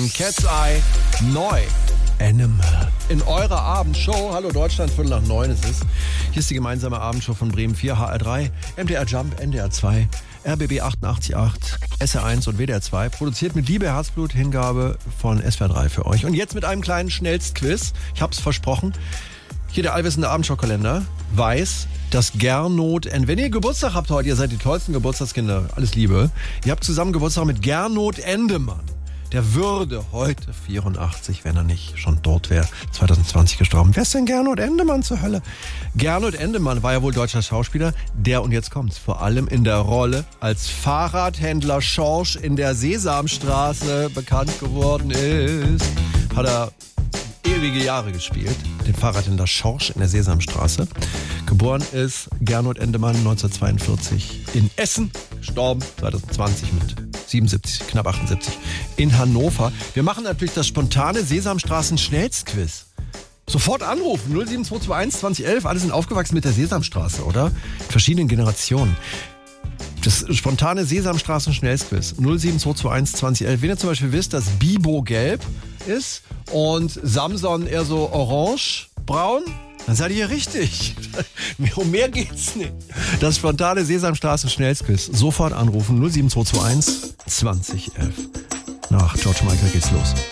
Cat's Eye neu. Animal. In eurer Abendshow. Hallo Deutschland, 8:45 ist es. Hier ist die gemeinsame Abendshow von Bremen 4, HR3, MDR Jump, NDR 2, RBB 88.8, SR1 und WDR 2. Produziert mit Liebe, Herzblut, Hingabe von SWR 3 für euch. Und jetzt mit einem kleinen Schnellstquiz. Ich hab's versprochen. Hier der allwissende Abendshowkalender weiß, dass Gernot, wenn ihr Geburtstag habt heute, ihr seid die tollsten Geburtstagskinder, alles Liebe. Ihr habt zusammen Geburtstag mit Gernot Endemann. Der würde heute 84, wenn er nicht schon dort wäre, 2020 gestorben. Wer ist denn Gernot Endemann zur Hölle? Gernot Endemann war ja wohl deutscher Schauspieler, der, und jetzt kommt's, vor allem in der Rolle als Fahrradhändler Schorsch in der Sesamstraße bekannt geworden ist. Hat er ewige Jahre gespielt, den Fahrradhändler Schorsch in der Sesamstraße. Geboren ist Gernot Endemann 1942 in Essen, gestorben 2020 mit 77, knapp 78 in Hannover. Wir machen natürlich das spontane Sesamstraßen-Schnellstquiz. Sofort anrufen, 07221 2011. Alle sind aufgewachsen mit der Sesamstraße, oder? In verschiedenen Generationen. Das spontane Sesamstraßen-Schnellstquiz 07221 2011. Wenn ihr zum Beispiel wisst, dass Bibo gelb ist und Samson eher so orange-braun, dann seid ihr richtig. Um mehr geht's nicht. Das spontane Sesamstraßen-Schnellstquiz. Sofort anrufen 07221 2011. Nach George Michael geht's los.